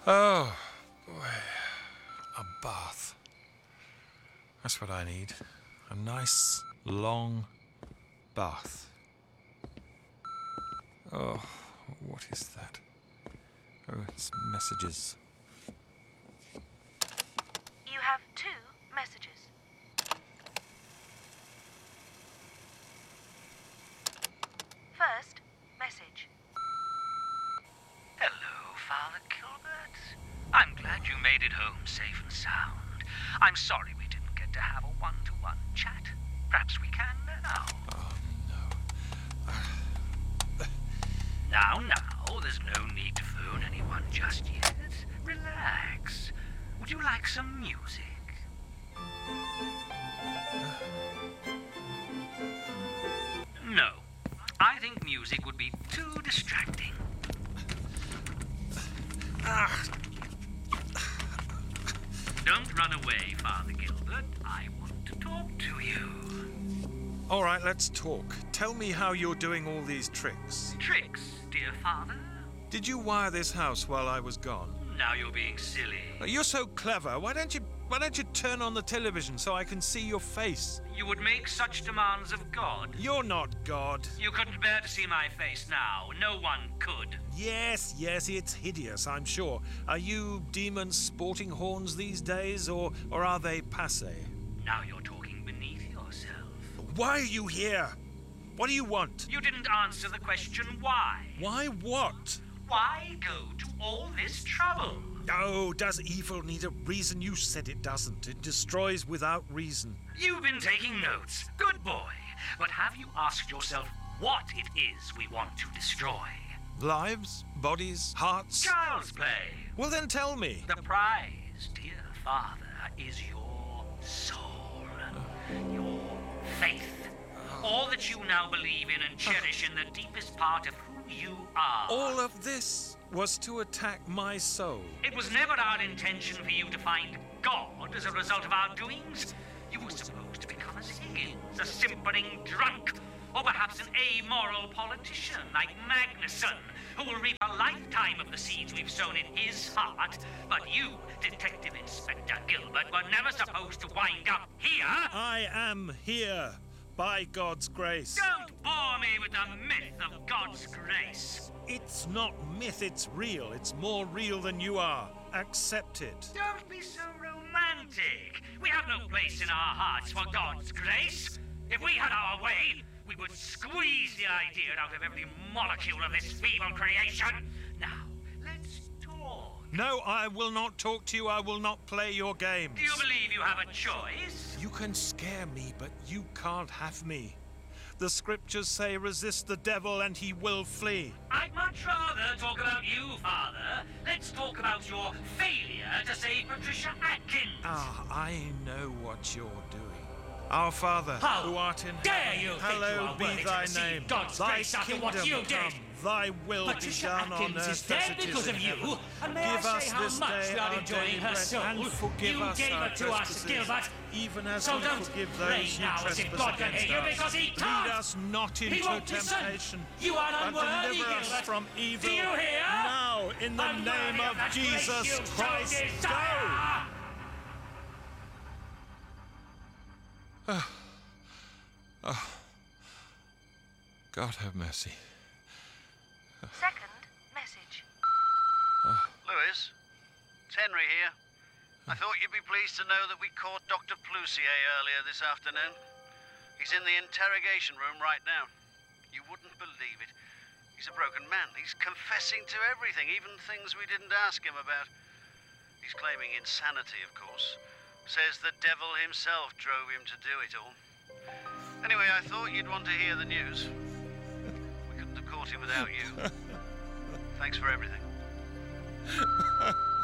Oh, boy. A bath. That's what I need. A nice, long bath. Oh, what is that? Oh, it's messages. You have 2 messages. First message. Hello, Father Gilbert. I'm glad you made it home safe and sound. I'm sorry we didn't get to have a one-to-one chat. Perhaps we can now. Oh, no. Now, there's no need to phone anyone just yet. Relax. Would you like some music? No. I think music would be too distracting. Don't run away, Father Gilbert. I want to talk to you. All right, let's talk. Tell me how you're doing all these tricks. Tricks, dear Father? Did you wire this house while I was gone? Now you're being silly. You're so clever. Why don't you turn on the television so I can see your face? You would make such demands of God? You're not God. You couldn't bear to see my face now. No one could. Yes, it's hideous, I'm sure. Are you demons sporting horns these days, or are they passé? Now you're talking beneath yourself. Why are you here? What do you want? You didn't answer the question why. Why what? Why go to all this trouble? Oh, does evil need a reason? You said it doesn't. It destroys without reason. You've been taking notes. Good boy. But have you asked yourself what it is we want to destroy? Lives, bodies, hearts. Child's play. Well, then tell me. The prize, dear Father, is your soul. Your faith. All that you now believe in and cherish in the deepest part of who you are. All of this was to attack my soul. It was never our intention for you to find God as a result of our doings. You were supposed to become as Higgins, a simpering drunk, or perhaps an amoral politician like Magnuson, who will reap a lifetime of the seeds we've sown in his heart. But you, Detective Inspector Gilbert, were never supposed to wind up here. I am here, by God's grace. Don't bore me with the myth of God's grace. It's not myth, it's real. It's more real than you are. Accept it. Don't be so romantic. We have no place in our hearts for God's grace. If we had our way, we would squeeze the idea out of every molecule of this feeble creation. Now, let's talk. No, I will not talk to you. I will not play your games. Do you believe you have a choice? You can scare me, but you can't have me. The scriptures say resist the devil and he will flee. I'd much rather talk about you, Father. Let's talk about your failure to save Patricia Atkins. I know what you're doing. Our Father, How who art in dare heaven, you think you hallowed are be worthy to thy receive name. God's Thy grace after kingdom what you did. come, thy will Patricia be done on Atkins earth is dead as it is because in of you, heaven. and may Give I us say how this much day we are our enjoying daily her bread, soul. and forgive You us gave our her to us, trespasses, Gilbert. even as So we don't forgive pray those who now as if trespass God can against hear you, us. because he Lead can't. us not He into won't listen. temptation, You are but unworthy, deliver us Gilbert. from evil. Do you hear? Now, in the Unworthy name of that grace Jesus you so Christ, go! desire. God have mercy. Second message. Lewis, it's Henry here. I thought you'd be pleased to know that we caught Dr. Ploussier earlier this afternoon. He's in the interrogation room right now. You wouldn't believe it. He's a broken man. He's confessing to everything, even things we didn't ask him about. He's claiming insanity, of course. Says the devil himself drove him to do it all. Anyway, I thought you'd want to hear the news. We couldn't have caught him without you. Thanks for everything.